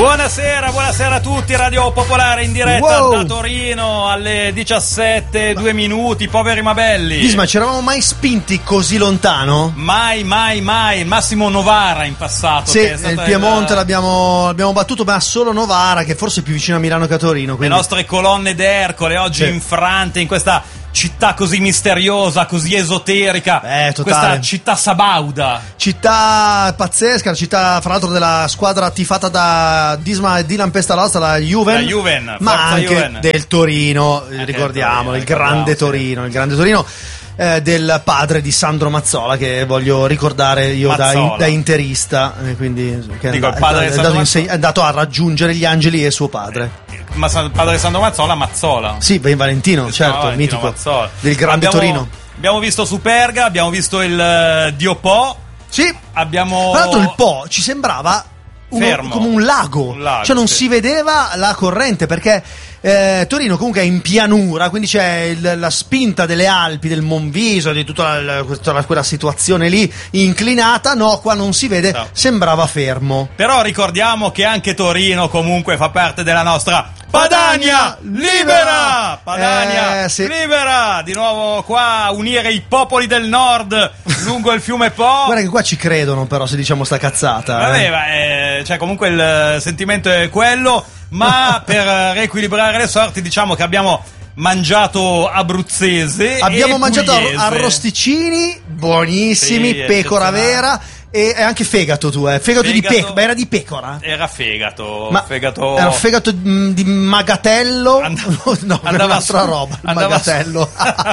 Buonasera a tutti, Radio Popolare in diretta da Torino alle 17:02, poveri Mabelli. Ma ci eravamo mai spinti così lontano? Mai, il massimo Novara in passato. Sì, il Piemonte l'abbiamo battuto, ma solo Novara, che forse è più vicino a Milano che a Torino. Quindi... Le nostre colonne d'Ercole oggi infrante in questa città così misteriosa, così esoterica, questa città sabauda. Città pazzesca, la città fra l'altro della squadra tifata da Disma e Dylan Pestalozza, la Juven, ma anche Juven. Del Torino, ricordiamolo, il grande Torino, del padre di Sandro Mazzola, che voglio ricordare io da interista, quindi che è andato a raggiungere gli angeli e suo padre. Ma il padre di Sandro Mazzola? Sì, Ben Valentino, certo, Valentino mitico Mazzola. Del grande Torino. Abbiamo visto Superga, abbiamo visto il Dio Po. Sì, abbiamo... Tra l'altro il Po ci sembrava come un lago, cioè non si vedeva la corrente, perché Torino comunque è in pianura, quindi c'è la spinta delle Alpi, del Monviso, di tutta quella situazione lì inclinata. No, qua non si vede, sembrava fermo. Però ricordiamo che anche Torino comunque fa parte della nostra Padania libera! Padania libera! Di nuovo qua a unire i popoli del nord lungo il fiume Po. Guarda che qua ci credono però se diciamo sta cazzata. Vabbè, cioè comunque il sentimento è quello, ma per riequilibrare le sorti diciamo che abbiamo mangiato abruzzese, abbiamo mangiato pugliese. Arrosticini buonissimi, pecora vera. E anche fegato fegato di pecora, era di pecora? Era fegato. Era fegato di magatello. Andava un'altra roba. Magatello.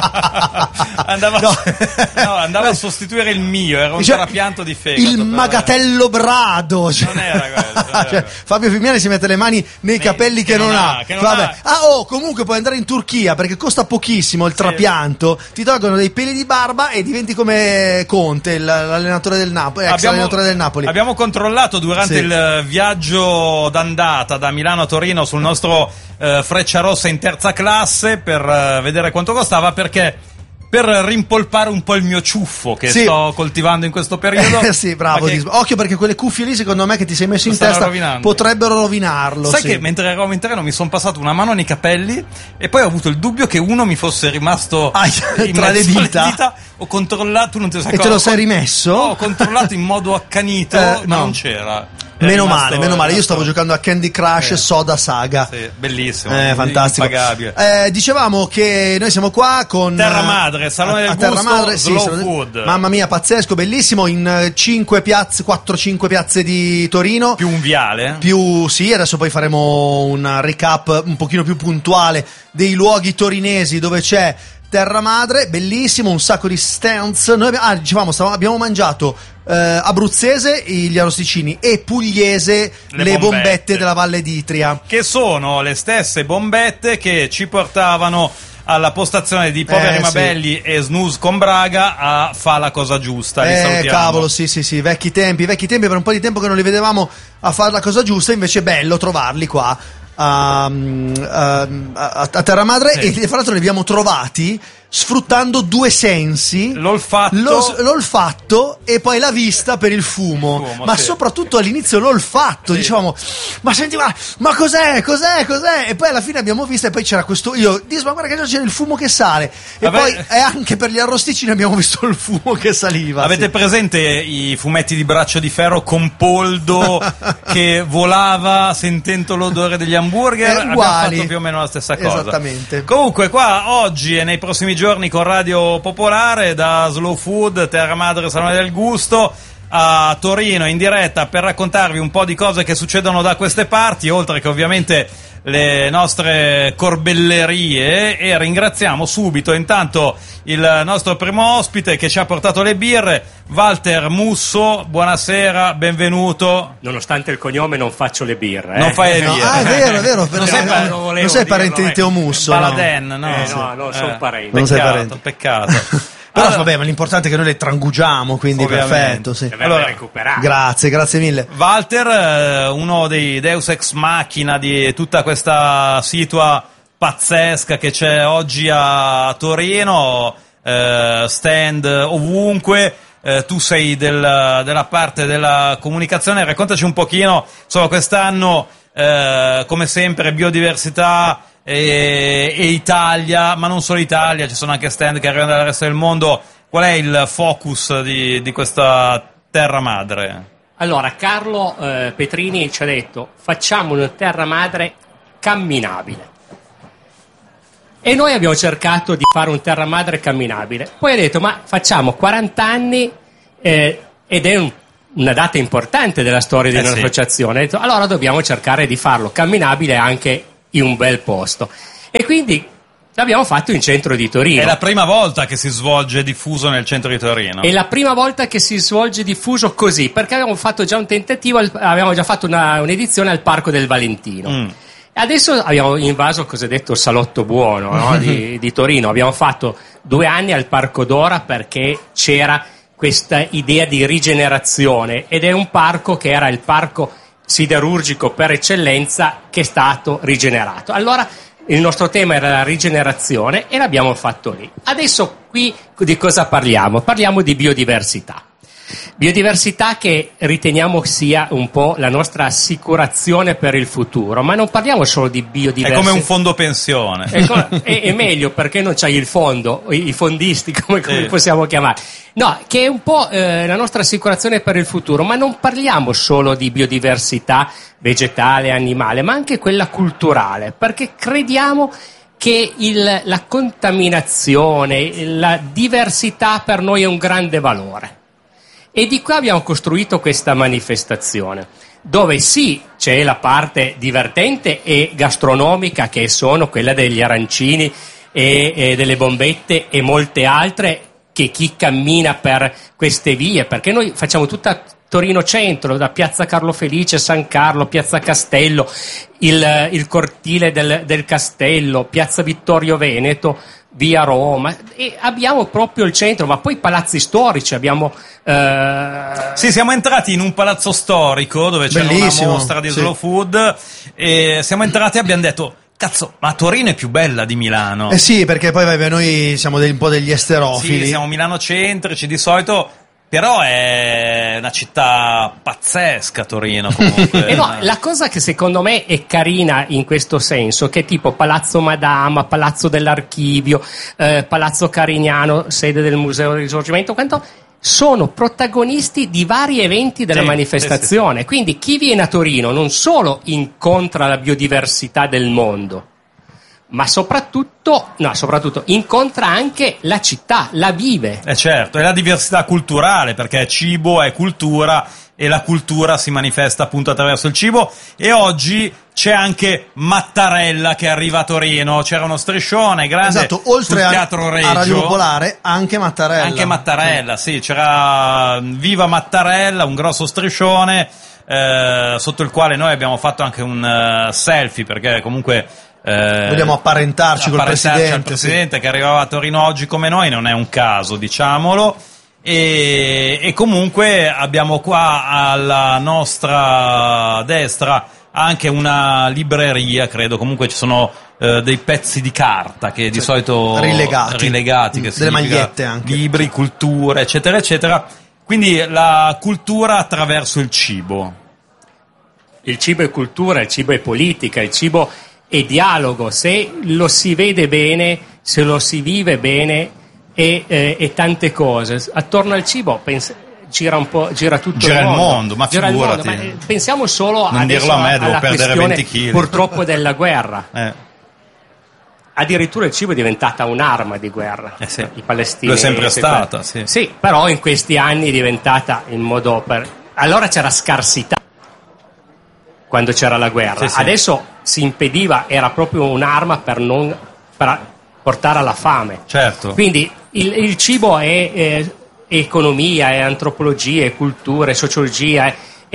andava a sostituire il mio, era un trapianto di fegato. Il magatello brado. Cioè, non era quello. Fabio Fimiani si mette le mani nei capelli che non ha. Comunque puoi andare in Turchia perché costa pochissimo il trapianto. Ti tolgono dei peli di barba e diventi come Conte, l'allenatore del Napoli. Abbiamo controllato durante il viaggio d'andata da Milano a Torino sul nostro Frecciarossa in terza classe per vedere quanto costava, perché per rimpolpare un po' il mio ciuffo che sto coltivando in questo periodo. Sì, bravo. Occhio, perché quelle cuffie lì, secondo me, che ti sei messo in testa potrebbero rovinarlo. Sai che mentre eravamo in treno mi sono passato una mano nei capelli e poi ho avuto il dubbio che uno mi fosse rimasto tra le dita. Ho controllato, tu non te lo sai te lo sei rimesso? No, ho controllato in modo accanito, ma non c'era. Meno male, io stavo giocando a Candy Crush Soda Saga. Sì, bellissimo, fantastico. Dicevamo che noi siamo qua con Terra Madre, Salone del Gusto, Slow Food. Mamma mia, pazzesco, bellissimo, in 4-5 piazze di Torino. Più un viale. Adesso poi faremo un recap un pochino più puntuale dei luoghi torinesi dove c'è Terra Madre, bellissimo, un sacco di stands. Noi abbiamo mangiato abruzzese gli arrosticini e pugliese le bombette della Valle d'Itria, che sono le stesse bombette che ci portavano alla postazione di Poveri Mabelli e Snooze con Braga a Fa la cosa giusta. Cavolo, sì, vecchi tempi, per un po' di tempo che non li vedevamo a fare la cosa giusta, invece è bello trovarli qua a Terra Madre. E fra l'altro li abbiamo trovati sfruttando due sensi, l'olfatto e poi la vista per il fumo, ma soprattutto all'inizio l'olfatto, dicevamo ma senti, ma cos'è, e poi alla fine abbiamo visto, e poi c'era questo, ma guarda che già c'era il fumo che sale, e poi anche per gli arrosticini abbiamo visto il fumo che saliva. Avete presente i fumetti di Braccio di Ferro con Poldo che volava sentendo l'odore degli hamburger? Abbiamo fatto più o meno la stessa cosa. Esattamente. Comunque qua oggi e nei prossimi giorni con Radio Popolare da Slow Food, Terra Madre, Salone del Gusto a Torino in diretta per raccontarvi un po' di cose che succedono da queste parti, oltre che ovviamente le nostre corbellerie, e ringraziamo subito intanto il nostro primo ospite che ci ha portato le birre, Walter Musso. Buonasera, benvenuto. Nonostante il cognome non faccio le birre. Non fai le birre. È vero, non sei parente di Teo Musso, Baladen, no, sono parente. Non sei parente. Peccato. Però vabbè, ma l'importante è che noi le trangugiamo, quindi perfetto. Sì. Allora, recuperare. Grazie mille. Walter, uno dei Deus Ex Machina di tutta questa situa pazzesca che c'è oggi a Torino, stand ovunque. Tu sei della parte della comunicazione, raccontaci un pochino, insomma, quest'anno come sempre biodiversità e Italia, ma non solo Italia, ci sono anche stand che arrivano dal resto del mondo. Qual è il focus di questa terra madre? Allora, Carlo Petrini ci ha detto: facciamo una terra madre camminabile. E noi abbiamo cercato di fare un terra madre camminabile. Poi ha detto: ma facciamo 40 anni ed è una data importante della storia dell'associazione. Ha detto: allora dobbiamo cercare di farlo camminabile anche in un bel posto. E quindi l'abbiamo fatto in centro di Torino. È la prima volta che si svolge diffuso nel centro di Torino. È la prima volta che si svolge diffuso così, perché avevamo fatto già un tentativo, avevamo già fatto un'edizione al Parco del Valentino. Adesso abbiamo invaso il cosiddetto salotto buono, no? di Torino. Abbiamo fatto 2 anni al Parco Dora perché c'era questa idea di rigenerazione, ed è un parco che era il parco siderurgico per eccellenza, che è stato rigenerato. Allora il nostro tema era la rigenerazione e l'abbiamo fatto lì. Adesso qui di cosa parliamo? Parliamo di biodiversità. Biodiversità che riteniamo sia un po' la nostra assicurazione per il futuro, ma non parliamo solo di biodiversità. È come un fondo pensione. È meglio, perché non c'hai il fondo, i fondisti come possiamo chiamare. No, che è un po' la nostra assicurazione per il futuro, ma non parliamo solo di biodiversità vegetale, animale, ma anche quella culturale, perché crediamo che la contaminazione, la diversità per noi è un grande valore. E di qua abbiamo costruito questa manifestazione, dove sì, c'è la parte divertente e gastronomica, che sono quella degli arancini e delle bombette e molte altre, che chi cammina per queste vie, perché noi facciamo tutta Torino Centro, da Piazza Carlo Felice, San Carlo, Piazza Castello, il cortile del Castello, Piazza Vittorio Veneto, via Roma, e abbiamo proprio il centro, ma poi palazzi storici abbiamo. Sì, siamo entrati in un palazzo storico dove c'era una mostra di Slow Food, e siamo entrati e abbiamo detto: cazzo, ma Torino è più bella di Milano. Sì, perché poi noi siamo un po' degli esterofili. Sì, siamo milanocentrici di solito, però è una città pazzesca Torino comunque. No, la cosa che secondo me è carina in questo senso, che è tipo Palazzo Madama, Palazzo dell'Archivio, Palazzo Carignano, sede del Museo del Risorgimento, quanto sono protagonisti di vari eventi della manifestazione. Quindi chi viene a Torino non solo incontra la biodiversità del mondo, ma soprattutto incontra anche la città, la vive. Certo, e la diversità culturale, perché cibo è cultura e la cultura si manifesta appunto attraverso il cibo. E oggi c'è anche Mattarella che arriva a Torino, c'era uno striscione grande, oltre sul Teatro Regio, a Radio Popolare, anche Mattarella. Sì, c'era Viva Mattarella, un grosso striscione sotto il quale noi abbiamo fatto anche un selfie, perché comunque vogliamo apparentarci col presidente, al presidente che arrivava a Torino oggi come noi, non è un caso, diciamolo. E comunque abbiamo qua alla nostra destra anche una libreria, credo. Comunque ci sono dei pezzi di carta che di solito rilegati, che delle magliette anche, libri, culture, eccetera eccetera. Quindi la cultura attraverso il cibo. Il cibo è cultura, il cibo è politica, il cibo è dialogo, se lo si vede bene, se lo si vive bene, e tante cose. Attorno al cibo gira tutto il mondo. Ma figurati. Ma pensiamo solo non dirlo a me, devo alla perdere questione 20 kg. Purtroppo della guerra. Addirittura il cibo è diventata un'arma di guerra. Sì. I palestinesi. Lo è sempre stata, sì. Sì, però in questi anni è diventata in modo allora c'era scarsità quando c'era la guerra. Sì. Adesso si impediva, era proprio un'arma per portare alla fame. Certo. Quindi il cibo è economia, è antropologia, è cultura, è sociologia,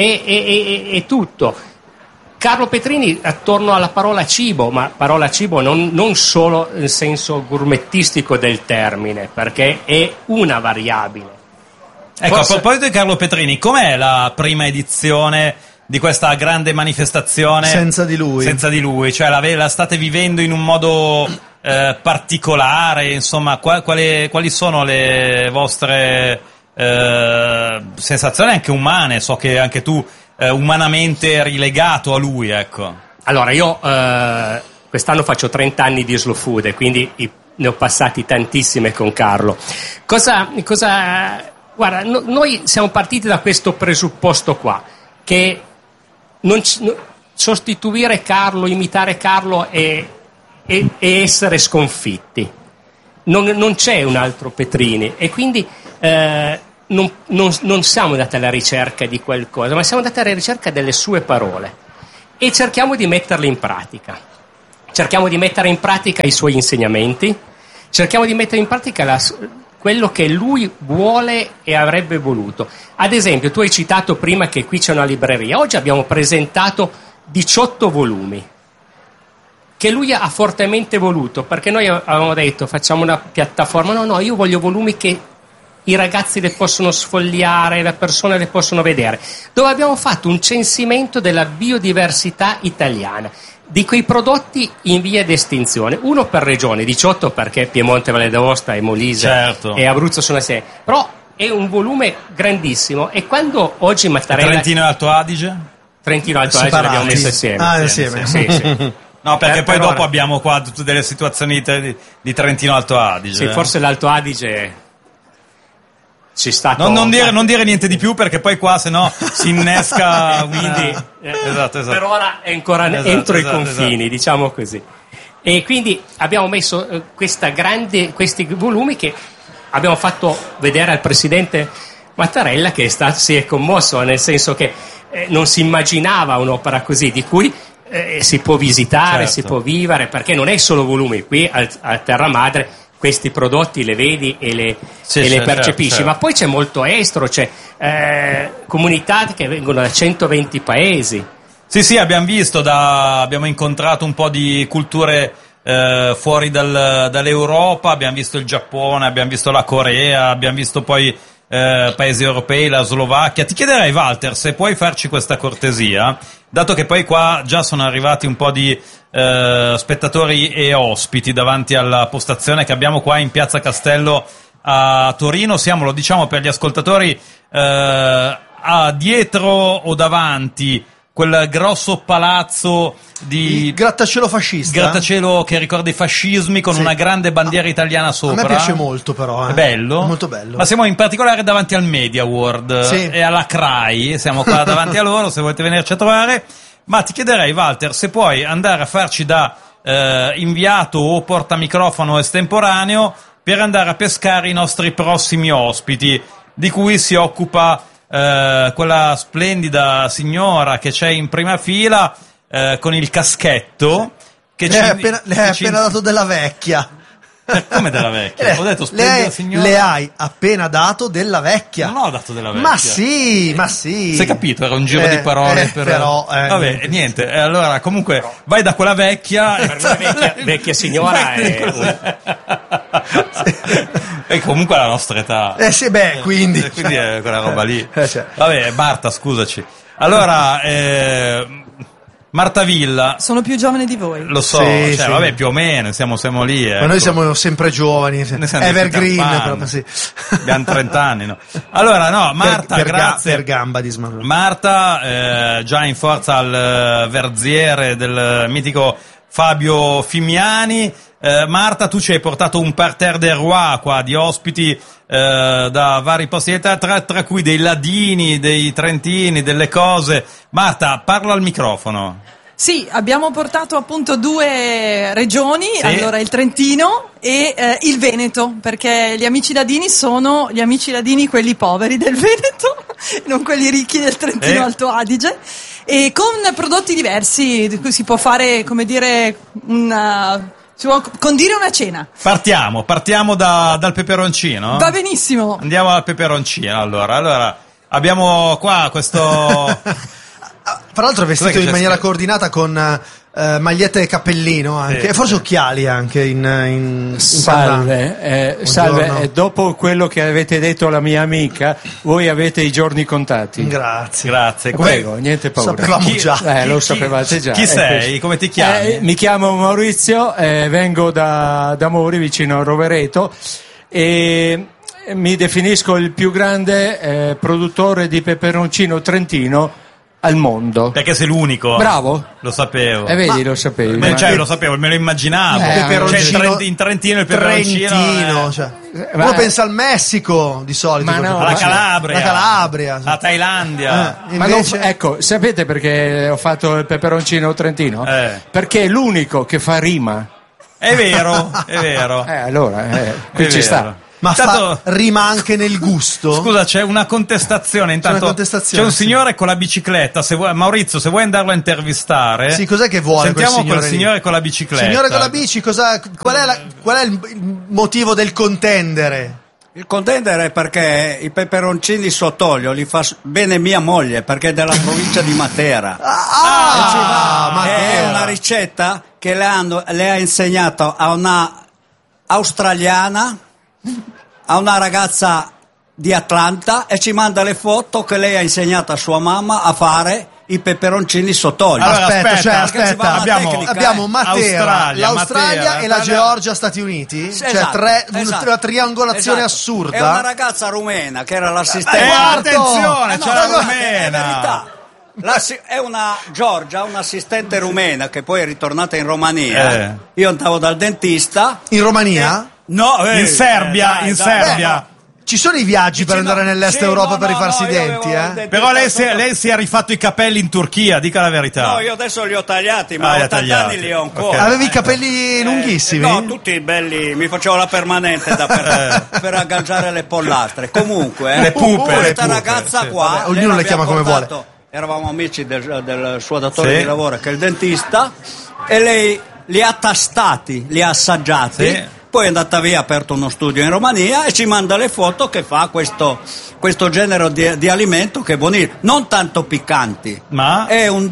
è tutto. Carlo Petrini attorno alla parola cibo, ma parola cibo non solo nel senso gourmettistico del termine, perché è una variabile. Ecco, a proposito di Carlo Petrini, com'è la prima edizione di questa grande manifestazione senza di lui? Cioè la state vivendo in un modo particolare, insomma, quali sono le vostre sensazioni anche umane? So che anche tu umanamente rilegato a lui, ecco. Allora, io quest'anno faccio 30 anni di Slow Food e quindi ne ho passati tantissime con Carlo. Guarda, noi siamo partiti da questo presupposto qua, che sostituire Carlo, imitare Carlo e essere sconfitti. Non c'è un altro Petrini e quindi non siamo andati alla ricerca di qualcosa, ma siamo andati alla ricerca delle sue parole e cerchiamo di metterle in pratica. Cerchiamo di mettere in pratica i suoi insegnamenti, cerchiamo di mettere in pratica quello che lui vuole e avrebbe voluto. Ad esempio, tu hai citato prima che qui c'è una libreria. Oggi abbiamo presentato 18 volumi che lui ha fortemente voluto, perché noi avevamo detto facciamo una piattaforma, no, io voglio volumi che i ragazzi le possono sfogliare, le persone le possono vedere, dove abbiamo fatto un censimento della biodiversità italiana, di quei prodotti in via di estinzione, uno per regione, 18 perché Piemonte, Valle d'Aosta e Molise, certo, e Abruzzo sono assieme, però è un volume grandissimo. E quando oggi Mattarella... Trentino e Alto Adige? Trentino e Alto Adige l'abbiamo messo insieme. Insieme. Sì. No, perché poi dopo abbiamo qua tutte delle situazioni di Trentino e Alto Adige. Sì, forse l'Alto Adige ci sta. Non dire niente di più, perché poi qua se no si innesca. Quindi esatto. Per ora è ancora entro i confini, diciamo così. E quindi abbiamo messo questi volumi che abbiamo fatto vedere al presidente Mattarella, che si è commosso, nel senso che non si immaginava un'opera così, di cui si può visitare, certo, si può vivere, perché non è solo volumi. Qui a Terra Madre questi prodotti le vedi e le percepisci, certo. Ma poi c'è molto estero, c'è comunità che vengono da 120 paesi. Sì, abbiamo visto, abbiamo incontrato un po' di culture fuori dall'Europa, abbiamo visto il Giappone, abbiamo visto la Corea, abbiamo visto poi paesi europei, la Slovacchia. Ti chiederei, Walter, se puoi farci questa cortesia, dato che poi qua già sono arrivati un po' di spettatori e ospiti davanti alla postazione che abbiamo qua in Piazza Castello a Torino. Siamo, lo diciamo per gli ascoltatori, dietro o davanti quel grosso palazzo di grattacielo fascista, grattacielo che ricorda i fascismi, con una grande bandiera italiana sopra. A me piace molto, però è bello, è molto bello. Ma siamo in particolare davanti al Media World e alla CRAI, siamo qua davanti a loro, se volete venirci a trovare. Ma ti chiederei, Walter, se puoi andare a farci da inviato o portamicrofono estemporaneo per andare a pescare i nostri prossimi ospiti, di cui si occupa quella splendida signora che c'è in prima fila con il caschetto, che le hai appena dato della vecchia. Come della vecchia? Ho detto splendida signora. Le hai appena dato della vecchia. Non ho dato della vecchia. Ma sì. Si è capito? Era un giro di parole però vabbè, niente. Allora, comunque, vai da quella vecchia. Per me vecchia signora è e comunque la nostra età. Quindi è quella roba lì. Vabbè, Marta, scusaci. Allora, Marta Villa. Sono più giovane di voi. Lo so, sì. Vabbè, più o meno, siamo lì. Ma noi siamo sempre giovani, evergreen, proprio sì. Abbiamo 30 anni, no? Allora, no, Marta, grazie. Per gamba di Smarro. Marta, già in forza al verziere del mitico Fabio Fimiani. Marta, tu ci hai portato un parterre des rois qua di ospiti da vari posti, tra cui dei ladini, dei trentini, delle cose. Marta, parla al microfono. Sì, abbiamo portato appunto 2 regioni, allora il Trentino e il Veneto, perché gli amici ladini sono gli amici ladini quelli poveri del Veneto, non quelli ricchi del Trentino Alto Adige, e con prodotti diversi si può fare, come dire, si può condire una cena. Partiamo dal peperoncino. Va benissimo. Andiamo al peperoncino, allora abbiamo qua questo tra l'altro è vestito in maniera coordinata con maglietta e cappellino anche, e forse occhiali anche in salve, dopo quello che avete detto alla mia amica, voi avete i giorni contati. Grazie. Prego, niente paura. Sapevamo già. Lo sapevate già. Chi sei? Come ti chiami? Mi chiamo Maurizio, vengo da Mori, vicino a Rovereto, e mi definisco il più grande produttore di peperoncino trentino al mondo. Perché sei l'unico. Bravo. Lo sapevo. Vedi, lo sapevi. Lo sapevo, me lo immaginavo. Peperoncino, in Trentino il peperoncino. Trentino, cioè. Uno pensa al Messico di solito. Ma no, alla Calabria. La Calabria. La Thailandia. Ma Invece... ecco, sapete perché ho fatto il peperoncino trentino? Perché è l'unico che fa rima. È vero, è vero. Allora, qui ci sta. Ma intanto, rima anche nel gusto? Scusa, c'è una contestazione. Intanto c'è un signore con la bicicletta. Maurizio, se vuoi andarlo a intervistare. Sì, cos'è che vuole? Sentiamo quel signore con la bicicletta. Signore con la bici, qual è il motivo del contendere? Il contendere è perché i peperoncini sott'olio li fa bene mia moglie, perché è della provincia di Matera. Matera. È una ricetta che le ha insegnato a una australiana, a una ragazza di Atlanta, e ci manda le foto che lei ha insegnato a sua mamma a fare i peperoncini sott'olio. Allora, aspetta. Abbiamo Matera, Australia, l'Australia e la Georgia, Stati Uniti. Esatto, una triangolazione assurda. È una ragazza rumena che era l'assistente. Attenzione, c'è la rumena. È una Giorgia, un'assistente rumena che poi è ritornata in Romania. Io andavo dal dentista. In Romania? No, in Serbia, in Serbia. Ci sono i viaggi per andare nell'est Europa per rifarsi i denti, Però lei si è rifatto i capelli in Turchia, dica la verità. No, io adesso li ho tagliati, ma a 80 anni li ho ancora. Okay. Avevi i capelli lunghissimi? No, tutti belli, mi facevo la permanente per agganciare le pollastre. Comunque, le pupe, questa ragazza qua, vabbè, ognuno le chiama come vuole. Eravamo amici del suo datore di lavoro, che è il dentista, e lei li ha tastati, li ha assaggiati. Sì. Poi è andata via, ha aperto uno studio in Romania e ci manda le foto che fa questo genere di alimento che è buonissimo, non tanto piccanti, ma è un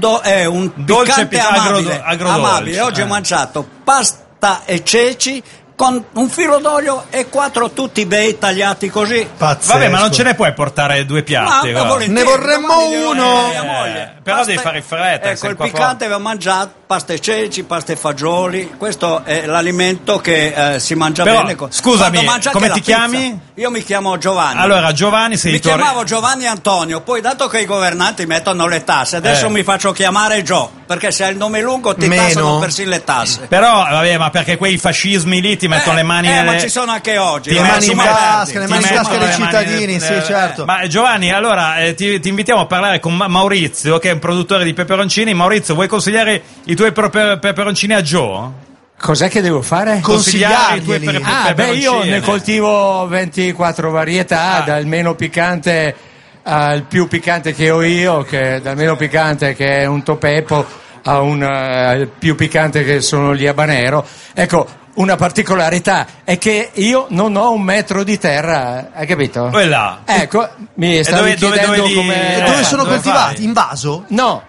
dolce piccante agrodolce. Amabile. Oggi ho mangiato pasta e ceci con un filo d'olio e 4 tutti bei tagliati così. Pazzesco. Vabbè, ma non ce ne puoi portare 2 piatti. Ne vorremmo uno. Però devi fare fretta. Ecco, il piccante aveva mangiato pasta e ceci, pasta e fagioli. Questo è l'alimento che si mangia bene. Scusami, come ti chiami? Io mi chiamo Giovanni. Allora, Giovanni sei chiamavo Giovanni Antonio, poi dato che i governanti mettono le tasse, adesso mi faccio chiamare Gio, perché se hai il nome lungo ti tassano persino le tasse. Però, vabbè, ma perché quei fascismi lì ti mettono le mani ma ci sono anche oggi. Le mani in tasca dei cittadini, sì, certo. Ma Giovanni, allora ti invitiamo a parlare con Maurizio, che è un produttore di peperoncini. Maurizio, vuoi consigliare i tuoi peperoncini a Joe? Cos'è che devo fare? Consigliare i tuoi peperoncini. Io ne coltivo 24 varietà, dal meno piccante al più piccante che ho io, che dal meno piccante che è un topepo a un più piccante che sono gli habanero. Ecco, una particolarità è che io non ho 1 metro di terra, hai capito? Quella. Ecco, mi stavi chiedendo come... Dove sono coltivati? In vaso? No.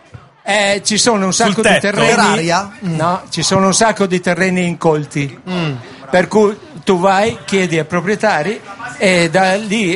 Ci sono un sacco di terreni. No, ci sono un sacco di terreni incolti. Per cui tu vai, chiedi ai proprietari e da lì,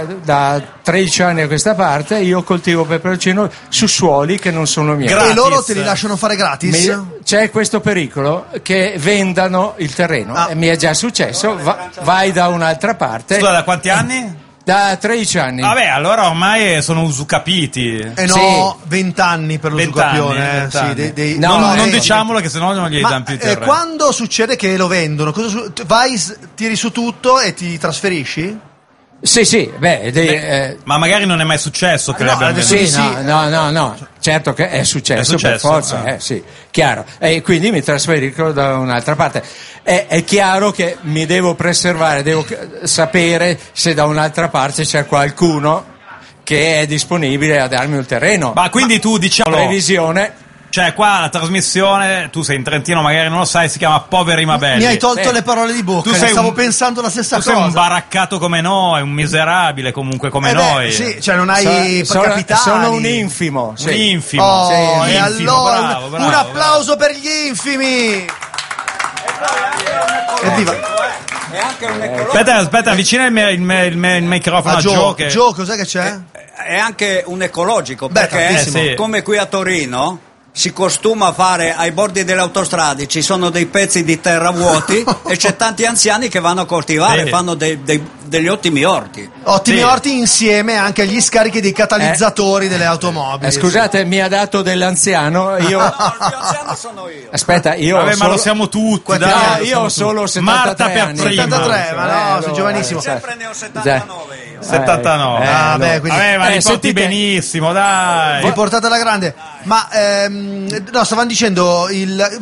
da 13 anni a questa parte, io coltivo peperoncino su suoli che non sono miei. E loro te li lasciano fare gratis? C'è questo pericolo che vendano il terreno. Mi è già successo, vai da un'altra parte. Scusa, da quanti anni? Da 13 anni. Vabbè, allora ormai sono usucapiti. No, 20 anni per l'usucapione. Sì, non diciamolo, che sennò non gli danno più terreno. Quando succede che lo vendono, vai, tiri su tutto e ti trasferisci? Sì, ma magari non è mai successo che no, certo che è successo per forza, sì, chiaro. E quindi mi trasferisco da un'altra parte. È chiaro che mi devo preservare, devo sapere se da un'altra parte c'è qualcuno che è disponibile a darmi un terreno. Ma quindi tu, diciamo, previsione. Cioè, qua la trasmissione, tu sei in Trentino, magari non lo sai, si chiama Poveri ma Belli. Mi hai tolto le parole di bocca, stavo pensando la stessa cosa. Tu sei un baraccato come noi, un miserabile comunque come noi. Sì, cioè non hai capitali. Sono un infimo. Sì. Un infimo. Oh, sì, e allora bravo, un applauso per gli infimi. Evviva. Aspetta, avvicina il microfono a Joe. Joe, cos'è che c'è? È anche un ecologico, perché come qui a Torino si costuma a fare ai bordi delle autostrade, ci sono dei pezzi di terra vuoti e c'è tanti anziani che vanno a coltivare, fanno degli ottimi orti. Ottimi orti insieme anche agli scarichi dei catalizzatori delle automobili. Scusate, mi ha dato dell'anziano. Io... No, il più anziano sono io. Aspetta, io Vabbè, ho ma lo siamo tutti, dai. io ho solo 73 Marta per anni. prima. 73, ma no, sono giovanissimo. Sempre ne ho 79 io. 79. Beh, quindi... ma li porti sentite- benissimo, dai. Riportata alla grande. Ma no, stavano dicendo il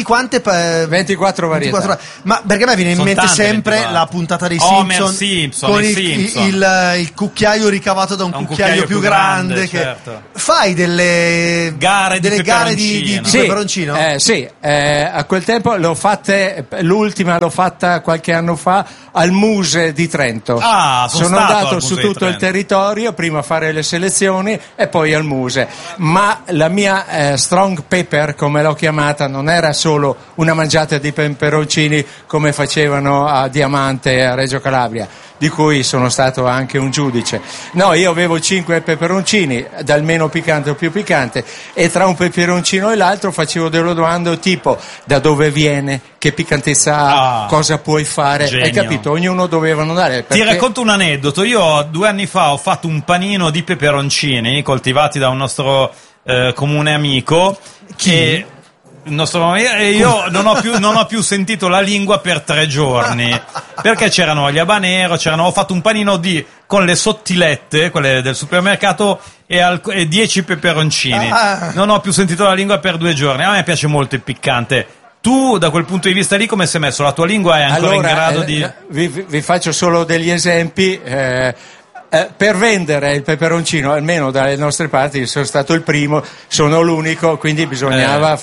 24 varietà. Ma perché a me viene in Sono mente tante, sempre 24. la puntata dei Homer Simpson, Simpson, con i Simpson. il cucchiaio ricavato da un cucchiaio più grande che... certo. Fai delle Gare di peperoncino. di peperoncino? Sì, a quel tempo l'ho fatte, l'ultima l'ho fatta qualche anno fa al Muse di Trento. Ah, sono stato andato al su Muse di tutto il Trento. territorio, prima a fare le selezioni e poi al Muse. Ma la mia strong pepper, come l'ho chiamata, non era solo una mangiata di peperoncini come facevano a Diamante e a Reggio Calabria, di cui sono stato anche un giudice. No, io avevo 5 peperoncini, dal meno piccante al più piccante, e tra un peperoncino e l'altro facevo delle domande tipo da dove viene, che piccantezza ha, cosa puoi fare, genio. hai capito? Ognuno doveva dare. Ti racconto un aneddoto. Io 2 anni fa ho fatto un panino di peperoncini coltivati da un nostro comune amico. Che il nostro, e io non ho più sentito la lingua per 3 giorni perché c'erano gli habanero, ho fatto un panino con le sottilette, quelle del supermercato, e 10 peperoncini. Non ho più sentito la lingua per 2 giorni. A me piace molto il piccante. Tu, da quel punto di vista lì, come sei messo? La tua lingua è ancora in grado di... Vi faccio solo degli esempi. Per vendere il peperoncino, almeno dalle nostre parti, sono stato il primo, sono l'unico, quindi bisognava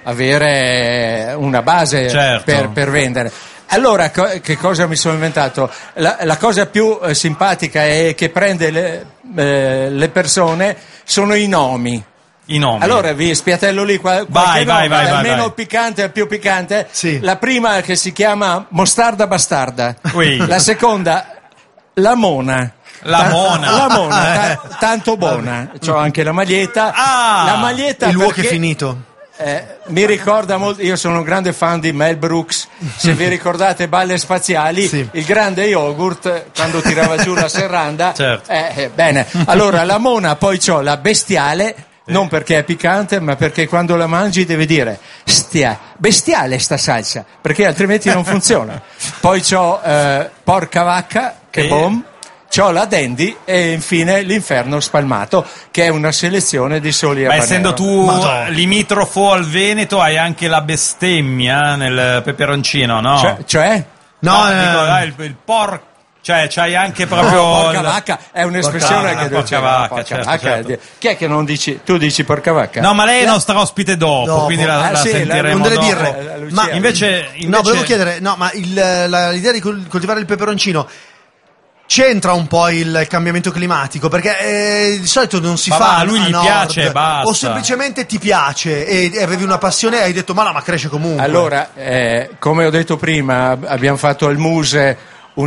avere una base, certo, per vendere. Allora, che cosa mi sono inventato? La cosa più simpatica e che prende le persone sono i nomi. I nomi. Allora vi spiatello lì vai, dal meno piccante al più piccante. Sì. La prima che si chiama mostarda bastarda. Oui. La seconda, la mona. La mona. Tanto buona. C'ho anche la maglietta. La maglietta il luogo perché, è finito. mi ricorda molto, io sono un grande fan di Mel Brooks, se vi ricordate Balle Spaziali, sì. Il grande yogurt quando tirava giù la serranda. Certo. Bene, allora la mona, poi c'ho la bestiale, non perché è piccante, ma perché quando la mangi devi dire bestiale sta salsa, perché altrimenti non funziona. Poi c'ho porca vacca, che bom. C'ho la dandy e infine l'inferno spalmato, che è una selezione di soli Ma habanero. essendo tu limitrofo al Veneto, hai anche la bestemmia nel peperoncino, no? Cioè? No, dico, il porco. Cioè, c'hai anche proprio. Porca vacca è un'espressione che porca vacca, certo. Chi è che non dici? Tu dici porca vacca? No, ma lei è nostra ospite dopo. Quindi la sì, sentiremo non deve dopo. dirle. Ma invece no, volevo chiedere, no, ma l'idea di coltivare il peperoncino c'entra un po' il cambiamento climatico, perché di solito non si fa a lui gli nord, piace, basta. o semplicemente ti piace e avevi una passione e hai detto ma cresce comunque. Allora, come ho detto prima, abbiamo fatto al Muse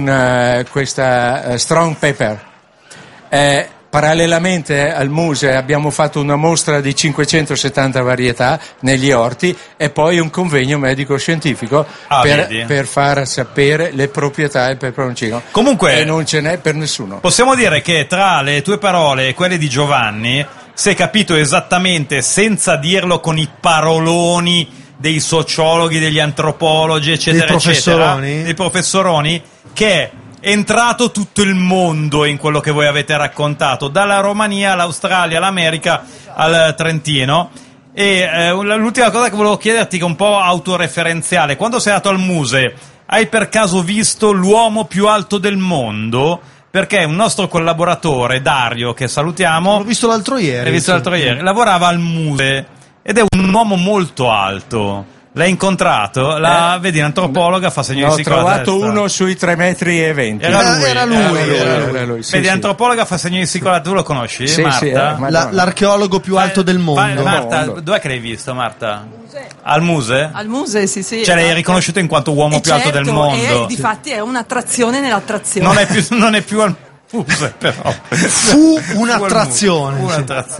questa strong pepper. Parallelamente al Muse abbiamo fatto una mostra di 570 varietà negli orti e poi un convegno medico-scientifico per far sapere le proprietà del peperoncino. Comunque, e non ce n'è per nessuno. Possiamo dire che tra le tue parole e quelle di Giovanni si è capito esattamente, senza dirlo con i paroloni dei sociologhi, degli antropologi, eccetera, dei professoroni, che è entrato tutto il mondo in quello che voi avete raccontato, dalla Romania all'Australia, all'America, al Trentino. E l'ultima cosa che volevo chiederti, che è un po' autoreferenziale: quando sei andato al Muse, hai per caso visto l'uomo più alto del mondo? Perché un nostro collaboratore, Dario, che salutiamo, l'ho visto l'altro ieri, lavorava al Muse ed è un uomo molto alto. L'hai incontrato? Vedi, l'antropologa fa segno di sì. Ho trovato uno sui 3,20 metri. Era lui. Vedi, l'antropologa fa segno di sì. Tu lo conosci, sì, Marta? Sì, l'archeologo più alto del mondo. Marta, dov'è che l'hai visto, Marta? Al Muse? Al Muse, sì. Cioè l'hai riconosciuto in quanto uomo più alto del mondo? E difatti è un'attrazione nell'attrazione. Non è più al Muse, però. Fu un'attrazione. Un'attrazione.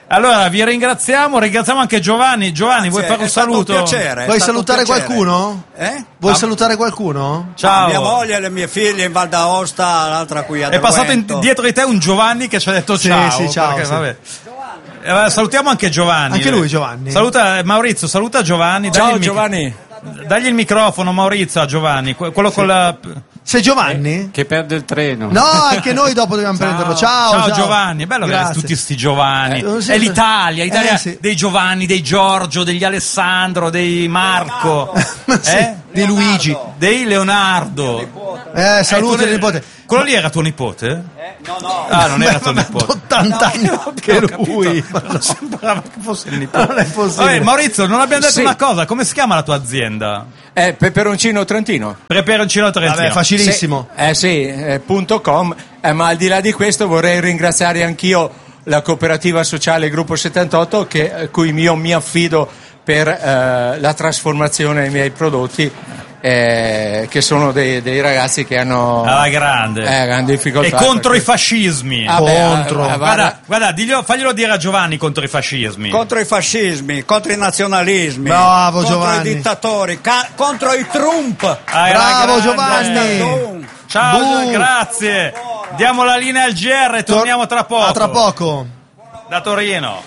Allora vi ringraziamo anche Giovanni. Giovanni, vuoi fare un saluto? Piacere, Vuoi salutare qualcuno? Vuoi salutare qualcuno? Ciao. Mia moglie, le mie figlie in Val d'Aosta, l'altra qui a È passato Derwento. dietro di te un Giovanni che ci ha detto Sì, ciao. sì, ciao, perché, sì. vabbè. Salutiamo anche Giovanni. Anche lui, Giovanni. Saluta Maurizio, saluta Giovanni. Ciao dagli il Giovanni. Dagli il microfono, Maurizio, a Giovanni. Quello con la. Sei Giovanni? Che perde il treno. No, anche noi dopo dobbiamo prenderlo. Ciao Giovanni, è bello avere Grazie. tutti sti Giovanni. Sì, È l'Italia, sì. dei Giovanni, dei Giorgio, degli Alessandro, dei Marco, Sì, di Luigi. dei Leonardo. Saluti il nipote. Quello lì era tuo nipote? No. Ah, non era tuo nipote. 80 anni che lui. Sembrava che fosse il nipote. Non è possibile. Vabbè, Maurizio, non abbiamo detto Sì. una cosa, come si chiama la tua azienda? Peperoncino Trentino. Peperoncino Trentino. Vabbè, facilissimo. .com, ma al di là di questo vorrei ringraziare anch'io la cooperativa sociale Gruppo 78 cui io mi affido per la trasformazione dei miei prodotti, che sono dei ragazzi che hanno grande difficoltà. e contro i fascismi. Contro. Guarda, faglielo dire a Giovanni contro i fascismi. Contro i fascismi, contro i nazionalismi, Bravo, contro Giovanni. i dittatori, contro i Trump. Bravo, Giovanni. Ciao, Buh. grazie. Diamo la linea al GR e torniamo tra poco. A tra poco. Da Torino.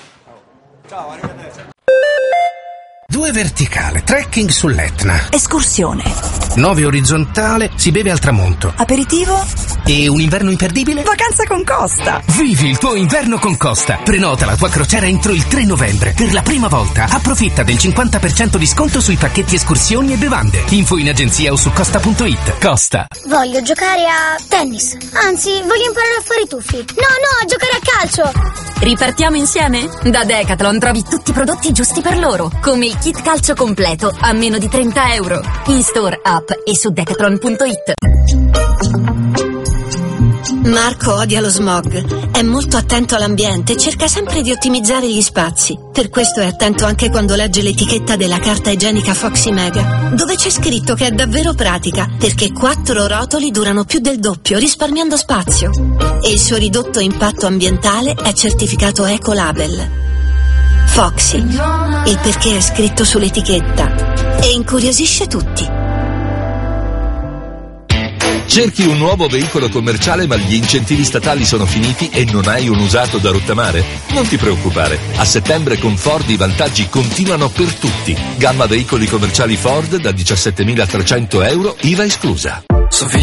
2 verticale, trekking sull'Etna. Escursione. 9 orizzontale, si beve al tramonto. Aperitivo. E un inverno imperdibile? Vacanza con Costa. Vivi il tuo inverno con Costa. Prenota la tua crociera entro il 3 novembre. Per la prima volta approfitta del 50% di sconto sui pacchetti escursioni e bevande. Info in agenzia o su costa.it. Costa. Voglio giocare a tennis. Anzi, voglio imparare a fare i tuffi. No, a giocare a calcio. Ripartiamo insieme? Da Decathlon trovi tutti i prodotti giusti per loro, come il kit calcio completo a meno di €30. In store, app e su decathlon.it. Marco odia lo smog, è molto attento all'ambiente e cerca sempre di ottimizzare gli spazi. Per questo è attento anche quando legge l'etichetta della carta igienica Foxy Mega, dove c'è scritto che è davvero pratica, perché 4 rotoli durano più del doppio, risparmiando spazio. E il suo ridotto impatto ambientale è certificato Ecolabel. Foxy, il perché è scritto sull'etichetta e incuriosisce tutti. Cerchi un nuovo veicolo commerciale ma gli incentivi statali sono finiti e non hai un usato da rottamare? Non ti preoccupare, a settembre con Ford i vantaggi continuano per tutti. Gamma veicoli commerciali Ford da €17.300, IVA esclusa.